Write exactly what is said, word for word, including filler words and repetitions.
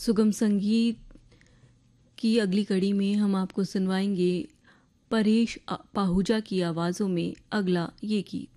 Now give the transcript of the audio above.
सुगम संगीत की अगली कड़ी में हम आपको सुनवाएंगे परेश पाहूजा की आवाज़ों में अगला ये गीत।